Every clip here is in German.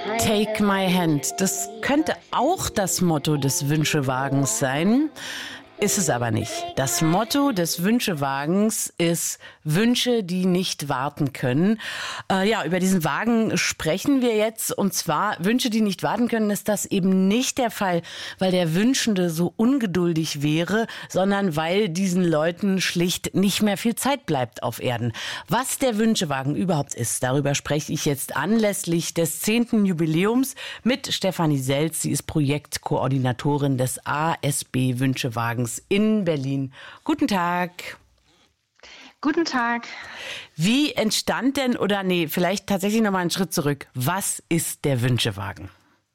Take my hand. Das könnte auch das Motto des Wünschewagens sein. Ist es aber nicht. Das Motto des Wünschewagens ist Wünsche, die nicht warten können. Über diesen Wagen sprechen wir jetzt. Und zwar Wünsche, die nicht warten können, ist das eben nicht der Fall, weil der Wünschende so ungeduldig wäre, sondern weil diesen Leuten schlicht nicht mehr viel Zeit bleibt auf Erden. Was der Wünschewagen überhaupt ist, darüber spreche ich jetzt anlässlich des 10. Jubiläums mit Stefanie Selz. Sie ist Projektkoordinatorin des ASB Wünschewagens in Berlin. Guten Tag. Guten Tag. Wie entstand denn, vielleicht tatsächlich noch mal einen Schritt zurück. Was ist der Wünschewagen?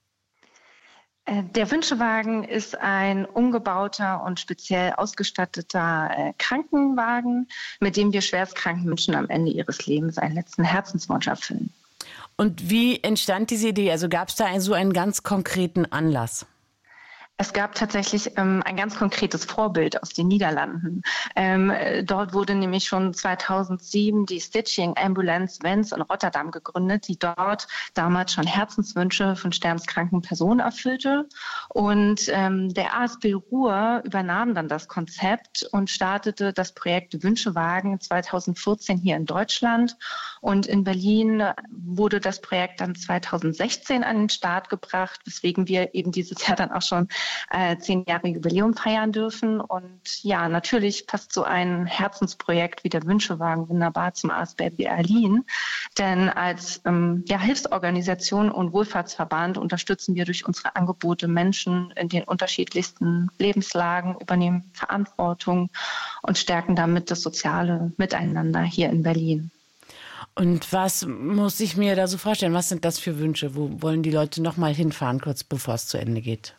Der Wünschewagen ist ein umgebauter und speziell ausgestatteter Krankenwagen, mit dem wir schwerstkranken Menschen am Ende ihres Lebens einen letzten Herzenswunsch erfüllen. Und wie entstand diese Idee? Also gab es da so einen ganz konkreten Anlass? Es gab tatsächlich ein ganz konkretes Vorbild aus den Niederlanden. Dort wurde nämlich schon 2007 die Stichting Ambulance Wens in Rotterdam gegründet, die dort damals schon Herzenswünsche von sterbenskranken Personen erfüllte. Und der ASB Ruhr übernahm dann das Konzept und startete das Projekt Wünschewagen 2014 hier in Deutschland. Und in Berlin wurde das Projekt dann 2016 an den Start gebracht, weswegen wir eben dieses Jahr dann auch schon 10 Jahre Jubiläum feiern dürfen. Und ja, natürlich passt so ein Herzensprojekt wie der Wünschewagen wunderbar zum ASB Berlin. Denn als Hilfsorganisation und Wohlfahrtsverband unterstützen wir durch unsere Angebote Menschen in den unterschiedlichsten Lebenslagen, übernehmen Verantwortung und stärken damit das soziale Miteinander hier in Berlin. Und was muss ich mir da so vorstellen? Was sind das für Wünsche? Wo wollen die Leute noch mal hinfahren, kurz bevor es zu Ende geht?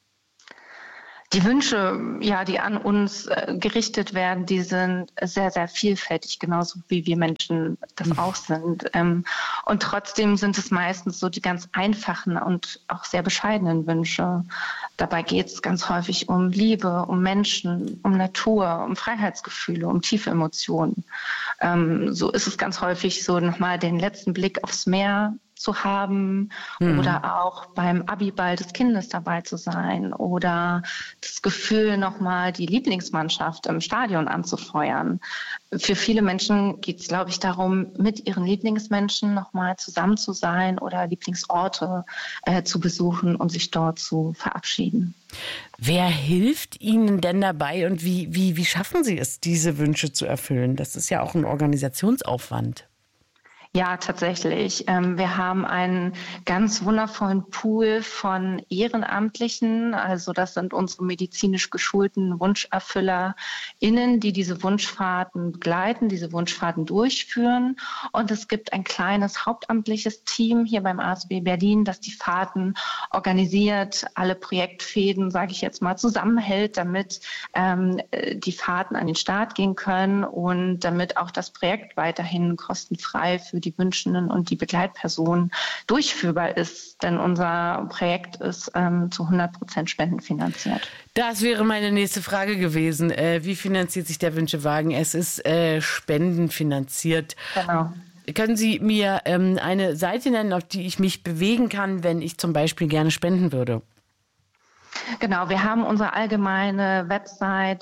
Die Wünsche, die an uns gerichtet werden, die sind sehr, sehr vielfältig, genauso wie wir Menschen das auch sind. Und trotzdem sind es meistens so die ganz einfachen und auch sehr bescheidenen Wünsche. Dabei geht es ganz häufig um Liebe, um Menschen, um Natur, um Freiheitsgefühle, um tiefe Emotionen. So ist es ganz häufig so, nochmal den letzten Blick aufs Meer zu haben oder auch beim Abiball des Kindes dabei zu sein oder das Gefühl, nochmal die Lieblingsmannschaft im Stadion anzufeuern. Für viele Menschen geht es, glaube ich, darum, mit ihren Lieblingsmenschen nochmal zusammen zu sein oder Lieblingsorte zu besuchen und sich dort zu verabschieden. Wer hilft Ihnen denn dabei und wie schaffen Sie es, diese Wünsche zu erfüllen? Das ist ja auch ein Organisationsaufwand. Ja, tatsächlich. Wir haben einen ganz wundervollen Pool von Ehrenamtlichen. Also das sind unsere medizinisch geschulten WunscherfüllerInnen, die diese Wunschfahrten begleiten, diese Wunschfahrten durchführen. Und es gibt ein kleines hauptamtliches Team hier beim ASB Berlin, das die Fahrten organisiert, alle Projektfäden, sage ich jetzt mal, zusammenhält, damit die Fahrten an den Start gehen können und damit auch das Projekt weiterhin kostenfrei für die Wünschenden und die Begleitpersonen durchführbar ist. Denn unser Projekt ist zu 100% spendenfinanziert. Das wäre meine nächste Frage gewesen. Wie finanziert sich der Wünschewagen? Es ist spendenfinanziert. Genau. Können Sie mir eine Seite nennen, auf die ich mich bewegen kann, wenn ich zum Beispiel gerne spenden würde? Genau, wir haben unsere allgemeine Website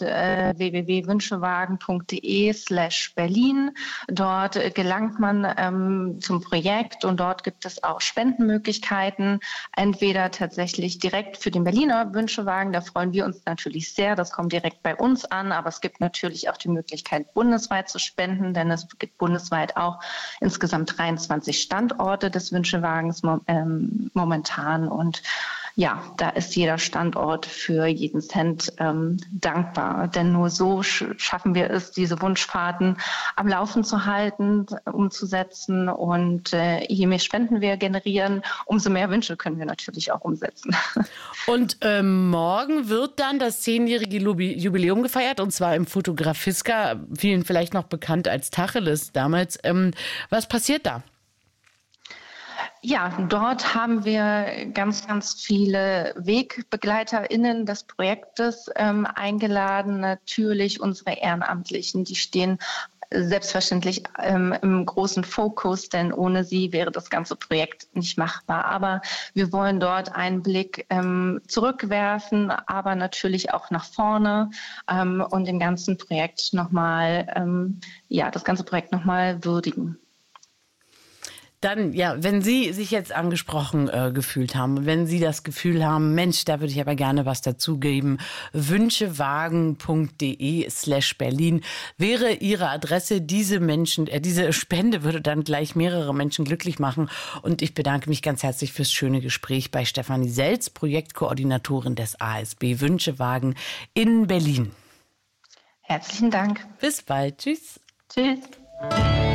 www.wünschewagen.de/Berlin. Dort gelangt man zum Projekt und dort gibt es auch Spendenmöglichkeiten. Entweder tatsächlich direkt für den Berliner Wünschewagen, da freuen wir uns natürlich sehr, das kommt direkt bei uns an, aber es gibt natürlich auch die Möglichkeit, bundesweit zu spenden, denn es gibt bundesweit auch insgesamt 23 Standorte des Wünschewagens momentan und ja, da ist jeder Standort für jeden Cent dankbar. Denn nur so schaffen wir es, diese Wunschfahrten am Laufen zu halten, umzusetzen. Und je mehr Spenden wir generieren, umso mehr Wünsche können wir natürlich auch umsetzen. Und morgen wird dann das 10-jährige Jubiläum gefeiert, und zwar im Fotografiska, vielen vielleicht noch bekannt als Tacheles damals. Was passiert da? Ja, dort haben wir ganz, ganz viele WegbegleiterInnen des Projektes eingeladen. Natürlich unsere Ehrenamtlichen, die stehen selbstverständlich im großen Fokus, denn ohne sie wäre das ganze Projekt nicht machbar. Aber wir wollen dort einen Blick zurückwerfen, aber natürlich auch nach vorne und dem ganzen Projekt das ganze Projekt nochmal würdigen. Dann, wenn Sie sich jetzt angesprochen gefühlt haben, wenn Sie das Gefühl haben, Mensch, da würde ich aber gerne was dazugeben, wünschewagen.de/Berlin wäre Ihre Adresse. Diese Spende würde dann gleich mehrere Menschen glücklich machen. Und ich bedanke mich ganz herzlich fürs schöne Gespräch bei Stefanie Selz, Projektkoordinatorin des ASB Wünschewagen in Berlin. Herzlichen Dank. Bis bald. Tschüss. Tschüss.